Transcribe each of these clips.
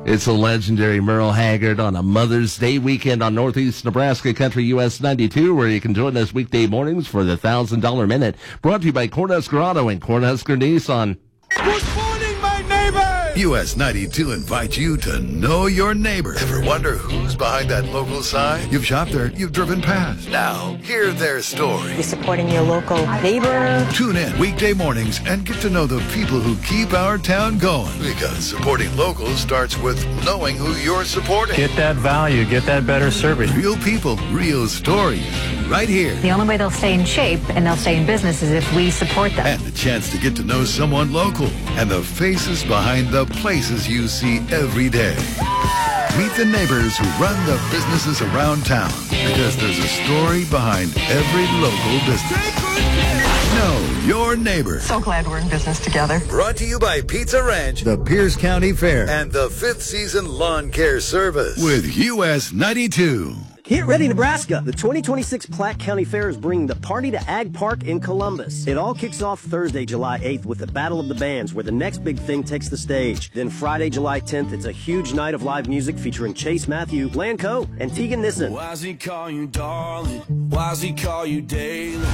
It's a legendary Merle Haggard on a Mother's Day weekend on Northeast Nebraska Country US 92, where you can join us weekday mornings for the $1,000 Minute. Brought to you by Cornhusker Auto and Cornhusker Nissan. Good morning, my neighbors! US 92 invites you to know your neighbor. Ever wonder who's behind that local sign? You've shopped there, you've driven past. Now, hear their story. You're supporting your local neighbor. Tune in weekday mornings and get to know the people who keep our town going. Because supporting locals starts with knowing who you're supporting. Get that value, get that better service. Real people, real stories, right here. The only way they'll stay in shape and they'll stay in business is if we support them. And the chance to get to know someone local and the faces behind the places you see every day. Meet the neighbors who run the businesses around town, because there's a story behind every local business. Know your neighbor. So glad we're in business together. Brought to you by Pizza Ranch, the Pierce County Fair, and the 5th Season Lawn Care Service with US 92. Get ready, Nebraska! The 2026 Platte County Fair is bringing the party to Ag Park in Columbus. It all kicks off Thursday, July 8th with the Battle of the Bands, where the next big thing takes the stage. Then Friday, July 10th, it's a huge night of live music featuring Chase Matthew, Lanco, and Tegan Nissen. Why's he call you darling? Why's he call you daily?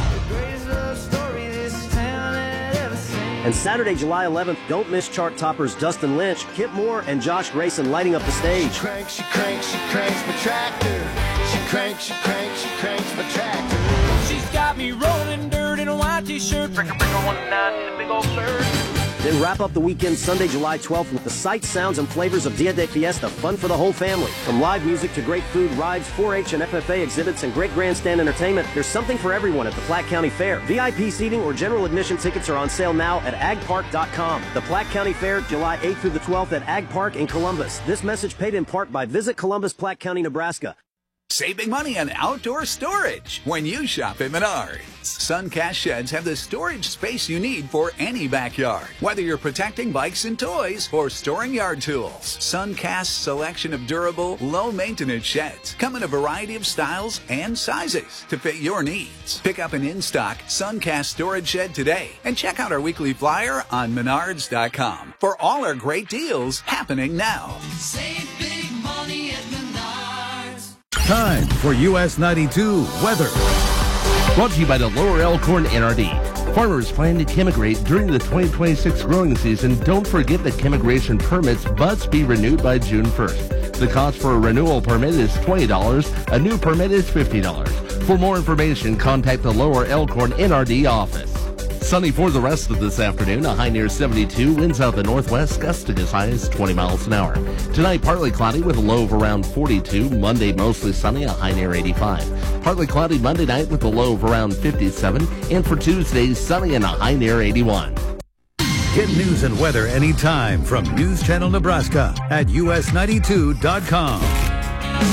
And Saturday, July 11th, don't miss chart toppers Dustin Lynch, Kip Moore, and Josh Grayson lighting up the stage. She cranks my tractor. She cranks my tractor. She's got me rolling dirt in a white t-shirt. Bring her 19 in a big old shirt. Then wrap up the weekend Sunday, July 12th with the sights, sounds, and flavors of Dia de Fiesta, fun for the whole family. From live music to great food, rides, 4-H and FFA exhibits, and great grandstand entertainment, there's something for everyone at the Platte County Fair. VIP seating or general admission tickets are on sale now at agpark.com. The Platte County Fair, July 8th through the 12th at Ag Park in Columbus. This message paid in part by Visit Columbus, Platte County, Nebraska. Save big money on outdoor storage when you shop at Menards. Suncast sheds have the storage space you need for any backyard. Whether you're protecting bikes and toys or storing yard tools, Suncast's selection of durable, low-maintenance sheds come in a variety of styles and sizes to fit your needs. Pick up an in-stock Suncast storage shed today and check out our weekly flyer on Menards.com for all our great deals happening now. Save big money at Menards. Time for US 92 weather. Brought to you by the Lower Elkhorn NRD. Farmers plan to chemigrate during the 2026 growing season. Don't forget that chemigration permits must be renewed by June 1st. The cost for a renewal permit is $20. A new permit is $50. For more information, contact the Lower Elkhorn NRD office. Sunny for the rest of this afternoon, a high near 72, winds out the northwest, gusting as high as 20 miles an hour. Tonight, partly cloudy with a low of around 42. Monday, mostly sunny, a high near 85. Partly cloudy Monday night with a low of around 57. And for Tuesday, sunny and a high near 81. Get news and weather anytime from News Channel Nebraska at us92.com.